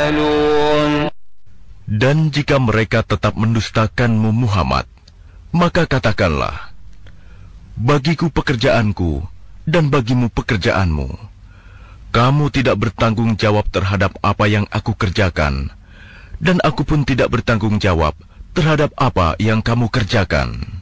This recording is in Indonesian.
تعملون. Dan jika mereka tetap mendustakanmu Muhammad, maka katakanlah, bagiku pekerjaanku dan bagimu pekerjaanmu. Kamu tidak bertanggung jawab terhadap apa yang aku kerjakan, dan aku pun tidak bertanggung jawab terhadap apa yang kamu kerjakan.